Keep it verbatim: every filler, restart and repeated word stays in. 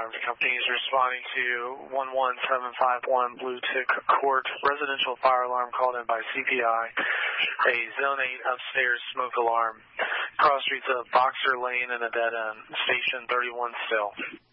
Alarm Company is responding to one one seven five one Blue Tick Court residential fire alarm called in by C P I, a Zone eight upstairs smoke alarm. Cross streets of Boxer Lane and a dead end. Station thirty-one still.